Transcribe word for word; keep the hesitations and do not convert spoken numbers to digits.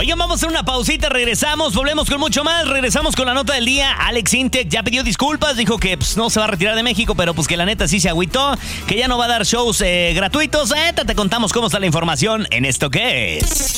Oigan, vamos a hacer una pausita, regresamos, volvemos con mucho más, regresamos con la nota del día. Alex Intec ya pidió disculpas, dijo que pues, no se va a retirar de México, pero pues que la neta sí se agüitó, que ya no va a dar shows eh, gratuitos. Eh, te contamos cómo está la información en esto que es